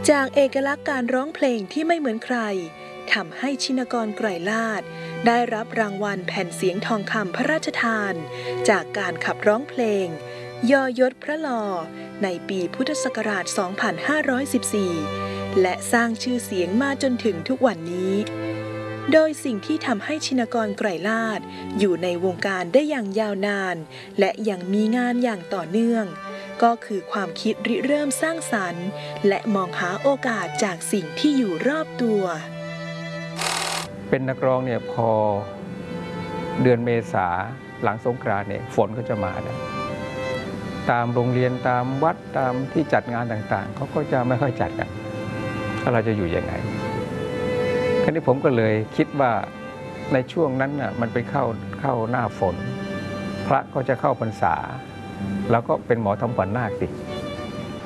จากเอกลักษณ์การร้องเพลงที่ไม่เหมือนใครทำให้ชินกรไกรลาภได้รับรางวัลแผ่นเสียงทองคำพระราชทานจากการขับร้องเพลงยอยศพระหล่อในปีพุทธศักราช 2514 และสร้างชื่อเสียงมาจนถึงทุกวันนี้โดยสิ่งที่ทำให้ชินกรไกรลาภอยู่ในวงการได้อย่างยาวนานและยังมีงานอย่างต่อเนื่องก็คือความคิดริเริ่มสร้างสรรค์และมองหาโอกาสจากสิ่งที่อยู่รอบตัวเป็นนักร้องเนี่ยพอเดือนเมษาหลังสงกรานต์เนี่ยฝนก็จะมาแล้วตามโรงเรียนตามวัดตามที่จัดงานต่างๆเขาก็จะไม่ค่อยจัดกันแล้วเราจะอยู่ยังไงคราวนี้ผมก็เลยคิดว่าในช่วงนั้นน่ะมันไปเข้าหน้าฝนพระก็จะเข้าพรรษาแล้วก็เป็นหมอทำขวัญนาคสิ